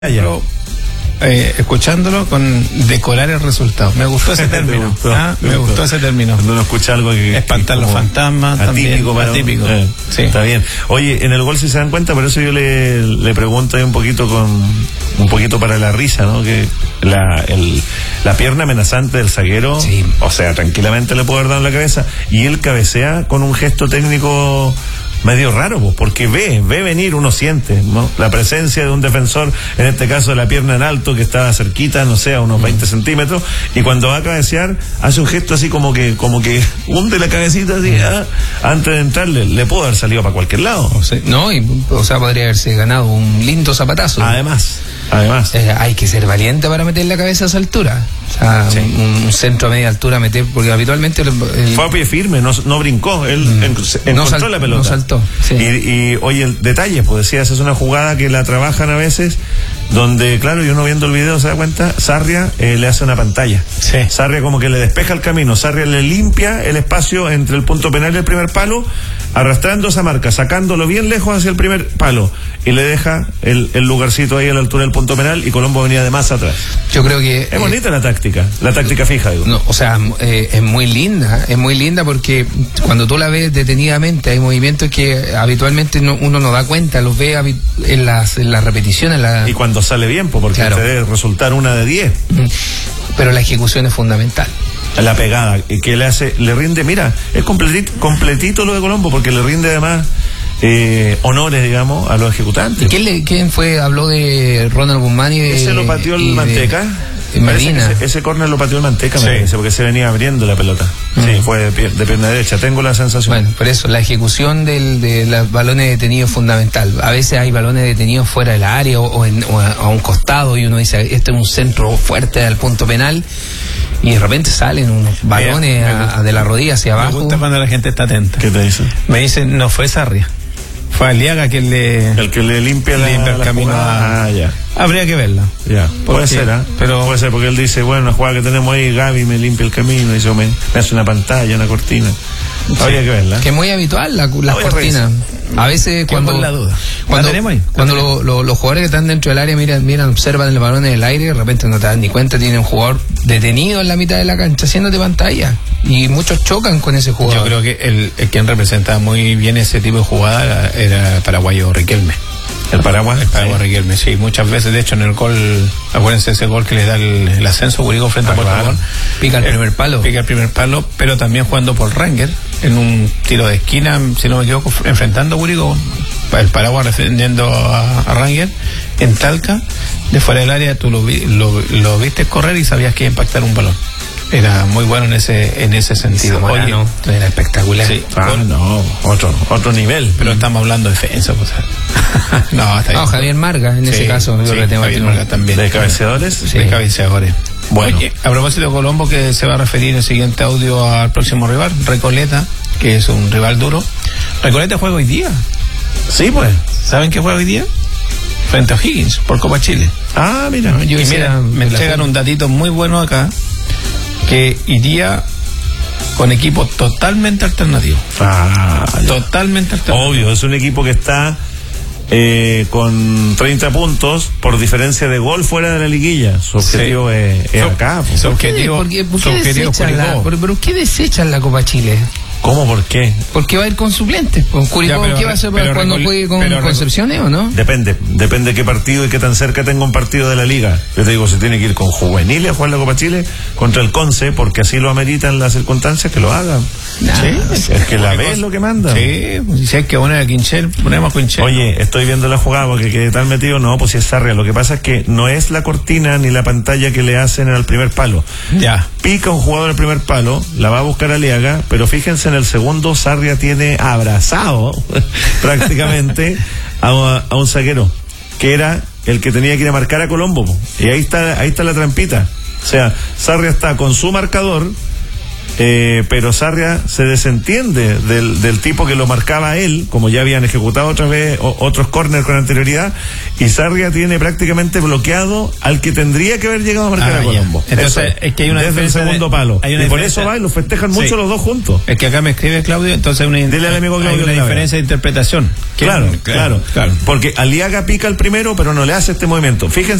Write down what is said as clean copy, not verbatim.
Pero, escuchándolo con decorar el resultado. Me gustó ese término. Me gustó ese término. Cuando uno escucha algo que espantar los fantasmas, atípico, también atípico. Sí. Está bien. Oye, en el gol, si se dan cuenta, por eso yo le pregunto ahí un poquito para la risa, ¿no? Que la pierna amenazante del zaguero, sí. O sea, tranquilamente le puede haber dado en la cabeza, y él cabecea con un gesto técnico medio raro, porque ve venir, uno siente, ¿no? La presencia de un defensor, en este caso de la pierna en alto, que estaba cerquita, no sé, a unos 20 centímetros, y cuando va a cabecear, hace un gesto así como que hunde la cabecita así, antes de entrarle, le pudo haber salido para cualquier lado. Podría haberse ganado un lindo zapatazo. Además. Hay que ser valiente para meter la cabeza a esa altura. O sea, sí. un centro a media altura meter, porque habitualmente fue a pie firme, no brincó, él encontró la pelota. No saltó. Sí. Y oye, el detalle, pues decías, es una jugada que la trabajan a veces, donde, claro, y uno viendo el video se da cuenta, Sarria le hace una pantalla. Sí. Sarria como que le despeja el camino, Sarria le limpia el espacio entre el punto penal y el primer palo, arrastrando esa marca, sacándolo bien lejos hacia el primer palo, y le deja el lugarcito ahí a la altura del punto penal, y Colombo venía de más atrás. Yo creo que es bonita la táctica fija, digo. No, o sea, es muy linda porque cuando tú la ves detenidamente hay movimientos que habitualmente uno no da cuenta, los ve en las repeticiones. Y cuando sale bien, porque claro, te debe resultar una de 10. Pero la ejecución es fundamental. La pegada, que le rinde, mira, es completito lo de Colombo, porque le rinde además honores, digamos, a los ejecutantes. ¿Quién habló de Ronald Guzmán y de... Ese lo pateó el Manteca. Ese córner lo pateó el Manteca, sí. Me parece, porque se venía abriendo la pelota. Sí, fue de pierna derecha, tengo la sensación. Bueno, por eso, la ejecución de los balones detenidos es fundamental. A veces hay balones detenidos fuera del área o a un costado, y uno dice, este es un centro fuerte al punto penal, y de repente salen unos balones de la rodilla hacia abajo. Me gusta cuando la gente está atenta. ¿Qué te dice? Me dicen, no fue Sarria, fue Aliaga quien el que le limpia el camino. Ya. Habría que verla. Ya. Puede ser, pero puede ser, porque él dice, bueno, la jugada que tenemos ahí, Gaby me limpia el camino, y me hace una pantalla, una cortina. Sí. Habría que verla. Que es muy habitual las cortinas. A veces cuando los jugadores que están dentro del área miran, observan el balón en el aire, de repente no te dan ni cuenta, tienen un jugador detenido en la mitad de la cancha haciéndote pantalla, y muchos chocan con ese jugador. Yo creo que el quien representaba muy bien ese tipo de jugada era el paraguayo Riquelme. El Paraguay Riquelme, sí, muchas veces, de hecho, en el gol, acuérdense ese gol que le da el ascenso, Gurigo frente a Puerto Montt, pica el primer palo, pero también jugando por Ranger, en un tiro de esquina, si no me equivoco, enfrentando a Gurigo, el Paraguay defendiendo a Ranger, en Talca, de fuera del área, tú lo viste correr y sabías que iba a impactar un balón. Era muy bueno en ese sentido. Oye, era espectacular. Sí. Otro nivel. Pero estamos hablando de defensa, pues. Javier Marga, en ese caso. Javier Marga también. ¿De cabeceadores? Sí. De cabeceadores. Bueno. Oye, a propósito de Colombo, que se va a referir el siguiente audio al próximo rival, Recoleta, que es un rival duro. Recoleta juega hoy día. Sí, pues. ¿Saben qué juega hoy día? Frente a O'Higgins, por Copa Chile. Mira. Me entregan un datito muy bueno acá, que iría con equipo totalmente alternativo. Totalmente alternativo. Obvio, es un equipo que está con 30 puntos por diferencia de gol fuera de la liguilla. Su objetivo es acá. Su objetivo ¿Pero qué desechan la Copa Chile? ¿Cómo? ¿Por qué? Porque va a ir con suplentes. ¿Con Curicó qué va a hacer cuando juegue con Concepción o no? Depende qué partido y qué tan cerca tenga un partido de la liga. Yo te digo, si tiene que ir con juveniles a jugar la Copa Chile contra el Conce, porque así lo ameritan las circunstancias, que lo hagan. Es que la vez lo que manda. Sí, si hay que poner a Quinchel, ponemos a Quinchel. Oye, estoy viendo la jugada porque quedé tan metido. No, pues si es Sarria. Lo que pasa es que no es la cortina ni la pantalla que le hacen al primer palo. Ya. Pica un jugador al primer palo, la va a buscar Aliaga, pero fíjense, en el segundo Sarria tiene abrazado prácticamente a un zaguero, que era el que tenía que ir a marcar a Colombo, y ahí está la trampita. O sea, Sarria está con su marcador pero Sarria se desentiende del tipo que lo marcaba él, como ya habían ejecutado otra vez otros córner con anterioridad, y Sarria tiene prácticamente bloqueado al que tendría que haber llegado a marcar a Colombo. Entonces, es que hay una desde el segundo palo. Y por eso va y los festejan mucho los dos juntos. Es que acá me escribe Claudio, entonces dile al amigo Claudio, hay una diferencia de interpretación. Claro. Porque Aliaga pica el primero, pero no le hace este movimiento. Fíjense